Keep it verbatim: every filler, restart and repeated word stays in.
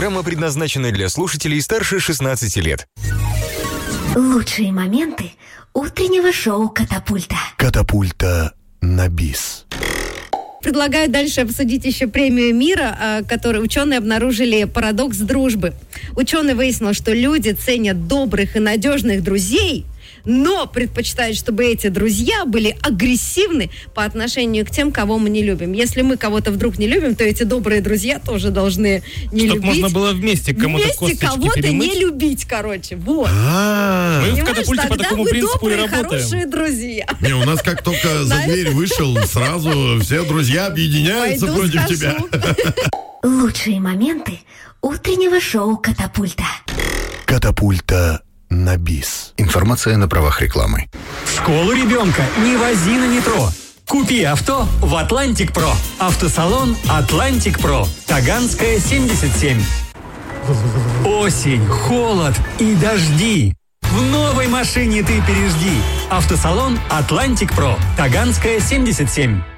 программа предназначена для слушателей старше шестнадцати лет. Лучшие моменты утреннего шоу «Катапульта». «Катапульта» на бис. Предлагаю дальше обсудить еще премию мира, которой ученые обнаружили парадокс дружбы. Ученые выяснили, что люди ценят добрых и надежных друзей, но предпочитают, чтобы эти друзья были агрессивны по отношению к тем, кого мы не любим. Если мы кого-то вдруг не любим, то эти добрые друзья тоже должны не Чтоб любить. Чтобы можно было вместе кому-то вместе косточки кого-то перемыть. не любить, короче. Вот. А-а-а. Мы в «Катапульте» по такому принципу и работаем. Хорошие друзья. Не, у нас как только за дверь вышел, сразу все друзья объединяются Пойду против скажу. тебя. Лучшие моменты утреннего шоу «Катапульта». «Катапульта» на бис. Информация на правах рекламы. В школу ребенка не вози на метро. Купи авто в «Атлантик Про». Автосалон «Атлантик Про». Таганская, семьдесят семь. Осень, холод и дожди. В новой машине ты пережди. Автосалон «Атлантик Про». Таганская, семьдесят семь.